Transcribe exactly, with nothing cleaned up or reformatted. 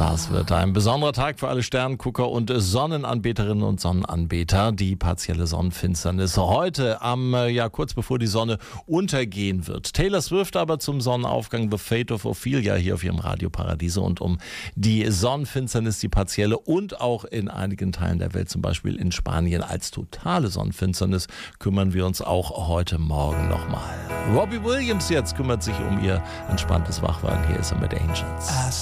Das wird ein besonderer Tag für alle Sternengucker und Sonnenanbeterinnen und Sonnenanbeter. Die partielle Sonnenfinsternis heute, am ja kurz bevor die Sonne untergehen wird. Taylor Swift aber zum Sonnenaufgang, The Fate of Ophelia hier auf ihrem Radio Paradiese, und um die Sonnenfinsternis, die partielle und auch in einigen Teilen der Welt, zum Beispiel in Spanien als totale Sonnenfinsternis, kümmern wir uns auch heute Morgen nochmal. Robbie Williams jetzt kümmert sich um ihr entspanntes Wachwerden. Hier ist er mit Angels.